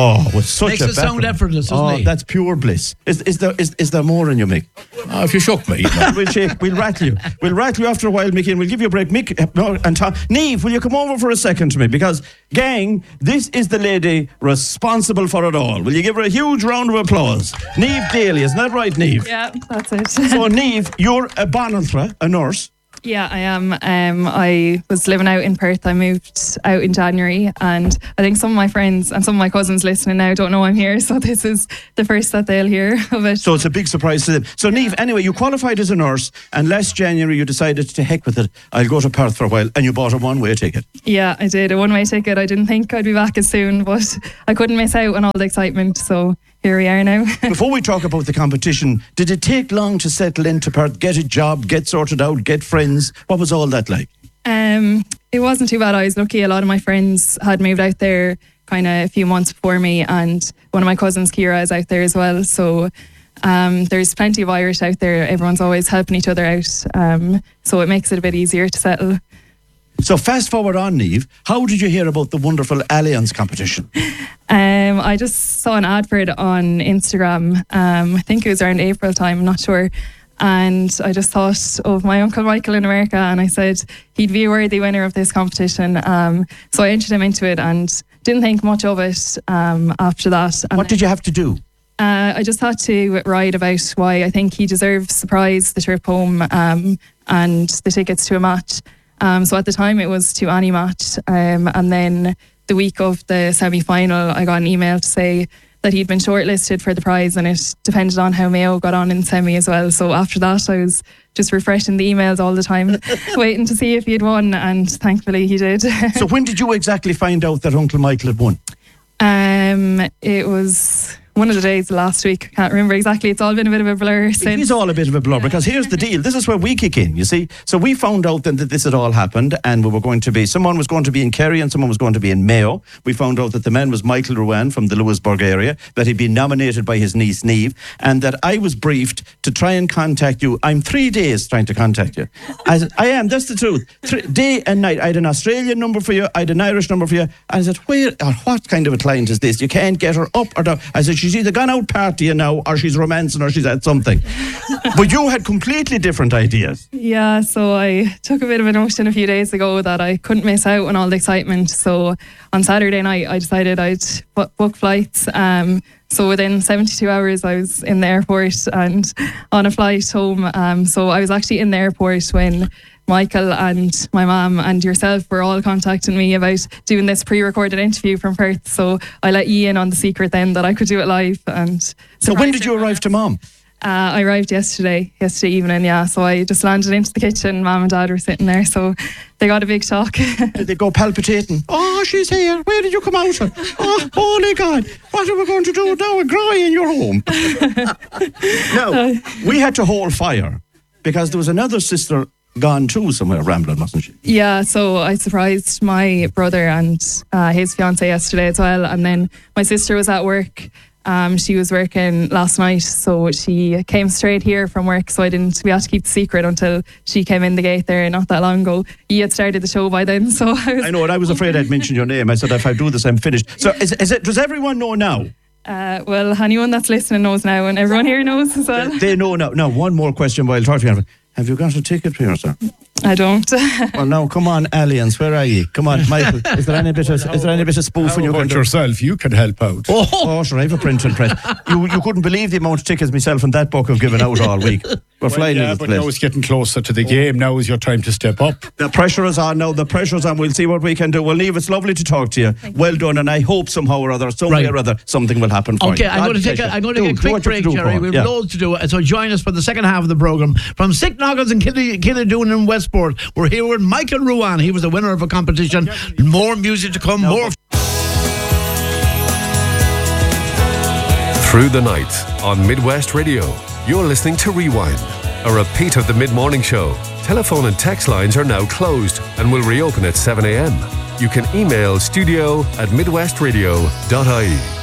Oh, with such Makes a it sound background. effortless, doesn't he? That's pure bliss. Is there more in you, Mick? If you shook me. We'll rattle you. We'll rattle you after a while, Mickey, and we'll give you a break. Mick and Tom. Niamh, will you come over for a second to me? Because, gang, this is the lady responsible for it all. Will you give her a huge round of applause? Niamh Daly, isn't that right, Niamh? Yeah, that's it. So, Niamh, you're a Bonaltra, a nurse. Yeah, I am. I was living out in Perth. I moved out in January, and I think some of my friends and some of my cousins listening now don't know I'm here, so this is the first that they'll hear of it. So it's a big surprise to them. So, Niamh, anyway, you qualified as a nurse, and last January you decided to heck with it. I'll go to Perth for a while, and you bought a one-way ticket. Yeah, I did. A one-way ticket. I didn't think I'd be back as soon, but I couldn't miss out on all the excitement, so here we are now. Before we talk about the competition, did it take long to settle into Perth, get a job, get sorted out, get friends? What was all that like? It wasn't too bad. I was lucky. A lot of my friends had moved out there kind of a few months before me, and one of my cousins, Ciara, is out there as well. So there's plenty of Irish out there. Everyone's always helping each other out. So it makes it a bit easier to settle. So fast forward on, Niamh, how did you hear about the wonderful Allianz competition? I just saw an advert on Instagram. I think it was around April time, I'm not sure. And I just thought of my Uncle Michael in America, and I said he'd be a worthy winner of this competition. So I entered him into it and didn't think much of it after that. And what did you have to do? I just had to write about why I think he deserves the prize, the trip home, and the tickets to a match. So at the time it was to any match, and then the week of the semi-final I got an email to say that he'd been shortlisted for the prize, and it depended on how Mayo got on in semi as well. So after that I was just refreshing the emails all the time waiting to see if he'd won, and thankfully he did. So when did you exactly find out that Uncle Michael had won? It was one of the days last week. I can't remember exactly. It's all been a bit of a blur since. It is all a bit of a blur, because here's the deal. This is where we kick in, you see. So we found out then that this had all happened, and someone was going to be in Kerry and someone was going to be in Mayo. We found out that the man was Michael Ruane from the Lewisburg area, that he'd been nominated by his niece Niamh, and that I was briefed to try and contact you. I'm 3 days trying to contact you. I am, that's the truth. Day and night. I had an Australian number for you, I had an Irish number for you, and I said, what kind of a client is this? You can't get her up or down. I said, she's either gone out partying now, or she's romancing, or she's at something. But you had completely different ideas. Yeah, so I took a bit of a notion a few days ago that I couldn't miss out on all the excitement. So on Saturday night I decided I'd book flights. So within 72 hours I was in the airport and on a flight home. So I was actually in the airport when Michael and my mum and yourself were all contacting me about doing this pre-recorded interview from Perth. So I let you in on the secret then that I could do it live. And so when did you arrive to Mum? I arrived yesterday evening, yeah. So I just landed into the kitchen. Mum and Dad were sitting there, so they got a big shock. Did they go palpitating? Oh, she's here. Where did you come out of? Oh, holy God. What are we going to do now? A cry in your home. Now, we had to hold fire because there was another sister gone too somewhere rambling, wasn't she? Yeah, so I surprised my brother and his fiancée yesterday as well, and then my sister was at work. She was working last night, so she came straight here from work, so we had to keep the secret until she came in the gate there not that long ago. You had started the show by then, so I know, and I was afraid I'd mention your name. I said, if I do this, I'm finished. So does everyone know now? Well, anyone that's listening knows now, and everyone here knows as well. They know now. Now, one more question while talking. Have you got a ticket for yourself? I don't. Well, now, come on, Allianz, where are you? Come on, Michael. Is there any bit of spoofing you can do? Yourself, you can help out. Oh, sure, I have a print and press. You couldn't believe the amount of tickets myself and that book have given out all week. We're flying in this place. Now it's getting closer to the game. Now is your time to step up. The pressure is on now. The pressure's on. We'll see what we can do. Well, Niamh, it's lovely to talk to you. Well done, and I hope somehow or other, something will happen for you. Okay, I'm going to take a quick break, Jerry. We've loads to do. So join us for the second half of the programme. From Sicknoggins and Killidoon in Westport, we're here with Michael Ruane. He was the winner of a competition. More music to come. More. Through the night on Midwest Radio, you're listening to Rewind, a repeat of the mid-morning show. Telephone and text lines are now closed and will reopen at 7 a.m. You can email studio@midwestradio.ie.